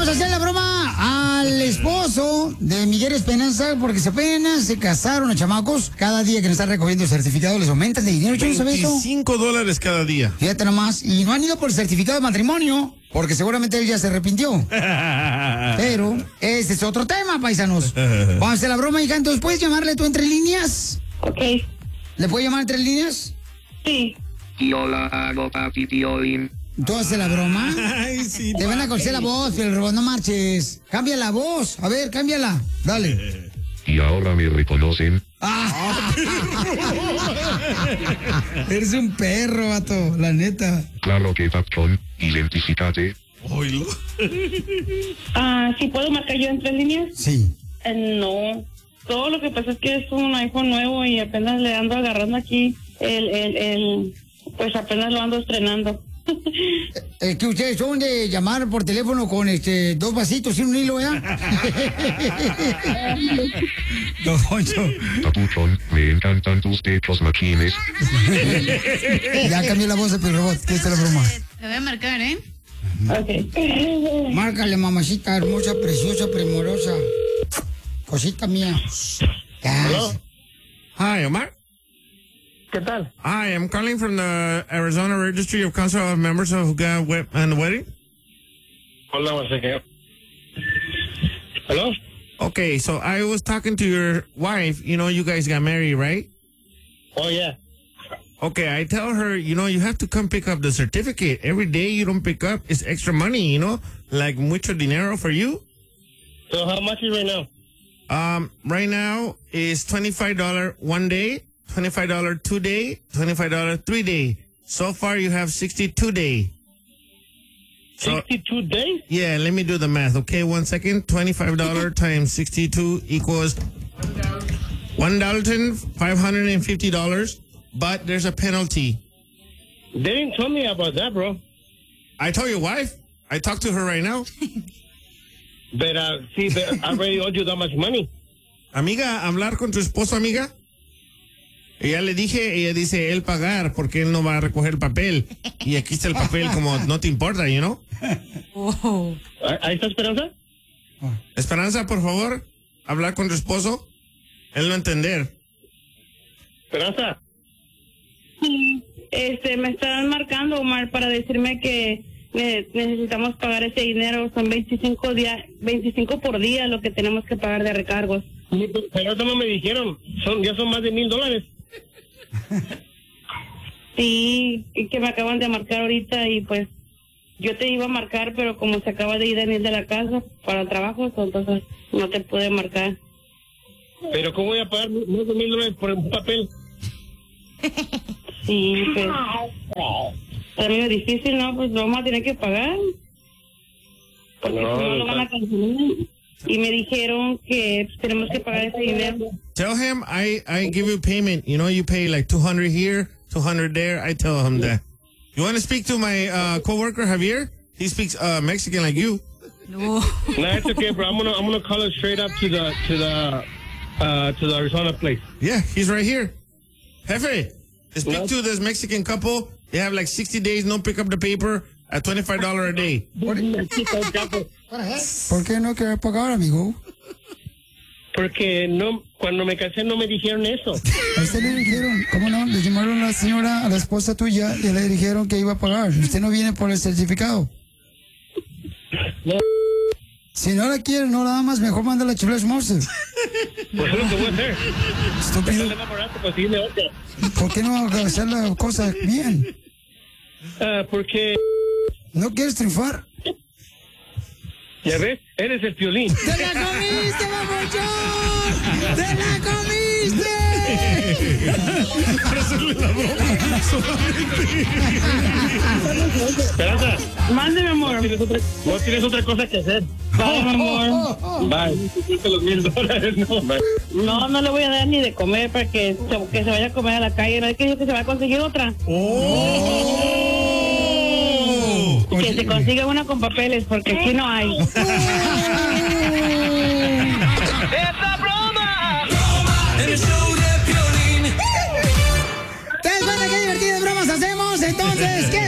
vamos a hacer la broma al esposo de Miguel Esperanza, porque apenas se casaron los chamacos. Cada día que nos están recogiendo el certificado les aumentan de dinero. ¿Yo no sabía eso? $25 cada día. Fíjate nomás. Y no han ido por el certificado de matrimonio, porque seguramente él ya se arrepintió. Pero ese es otro tema, paisanos. Vamos a hacer la broma, hija. Entonces, ¿puedes llamarle tú entre líneas? Ok. ¿Le puedo llamar entre líneas? Sí. Yo la hago, papi Piolín. ¿Tú haces la broma? Ay, sí. Te van a conocer la voz, pero no marches. Cambia la voz. A ver, cámbiala. Dale. Y ahora me reconocen. Eres un perro, vato, la neta. Claro que patrón, identificate. Oílo. ¿Sí puedo marcar yo en 3 líneas? Sí. No. Todo lo que pasa es que es un iPhone nuevo y apenas le ando agarrando aquí pues apenas lo ando estrenando. Que ustedes son de llamar por teléfono con 2 vasitos sin un hilo, ¿ya? Don Poncho. Papuchón, me encantan tus pechos machines. Ya cambió la voz del robot. ¿Qué es la broma? Te voy a marcar, ¿eh? Ok. Márcale, mamacita hermosa, preciosa, primorosa. Cosita mía. Hello. Hi, Omar. ¿Qué tal? Hi, I'm calling from the Arizona Registry of Council of Members of God and the Wedding. Hold on one second. Hello? Okay, so I was talking to your wife. You know, you guys got married, right? Oh, yeah. Okay, I tell her, you know, you have to come pick up the certificate. Every day you don't pick up, it's extra money, you know? Like mucho dinero for you. So how much is right now? Right now is $25 one day, $25 2 day, $25 3 day. So far you have 62 day. 62 days? Yeah, let me do the math. Okay, 1 second. $25 times 62 equals $1,550. But there's a penalty. They didn't tell me about that, bro. I told your wife. I talked to her right now. But I already owed you that much money. Amiga, hablar con tu esposo, amiga. Ya le dije, ella dice él pagar porque él no va a recoger el papel. Y aquí está el papel como no te importa, you know? Oh. ¿Ahí está Esperanza? Esperanza, por favor, hablar con tu esposo. Él no entender. Esperanza. Me están marcando, Omar, para decirme que necesitamos pagar ese dinero. Son 25 por día lo que tenemos que pagar de recargos. Pero no me dijeron, ya son más de $1,000. Sí, y que me acaban de marcar ahorita y pues yo te iba a marcar, pero como se acaba de ir Daniel de la casa para el trabajo, entonces no te pude marcar. Pero ¿cómo voy a pagar más de $1,000 por un papel? Sí, pues para mí es difícil, ¿no? Pues lo vamos a tener que pagar. Porque No, si no lo van a cancelar. Y me dijeron que pues, tenemos que pagar ese dinero. Tell him I give you payment. You know, you pay like $200 here, $200 there. I tell him that. You want to speak to my coworker Javier? He speaks Mexican like you. No. No, it's okay, bro. I'm gonna call it straight up to the Arizona place. Yeah, he's right here. Jefe, speak to this Mexican couple. They have like 60 days, no pick up the paper at $25 a day. ¿Por qué no quiere pagar, amigo? Porque cuando me casé no me dijeron eso. A usted le dijeron, ¿cómo no? Le llamaron a la señora, a la esposa tuya, y le dijeron que iba a pagar. Usted no viene por el certificado. No. Si no la quiere, no nada más, mejor manda la chula a su monster. Pues es lo que voy a hacer. Estúpido. Sale más barato conseguirle otra. ¿Por qué no hacer la cosa bien? Porque... ¿No quieres triunfar? Ya ves, eres el Piolín. ¡Te la comiste, papuchón! ¡Te la comiste! Para hacerle la broma. Esperanza. Mándeme, amor. No tienes otra cosa que hacer. Bye, mi amor. Bye. Los $1,000, no. Bye. No le voy a dar ni de comer para que se vaya a comer a la calle. ¿No es que dijo que se va a conseguir otra? Que se consiga una con papeles, porque aquí no hay. ¡Esta broma! En el show de Piolín. ¿Te das cuenta qué divertidas bromas hacemos? Entonces, ¿qué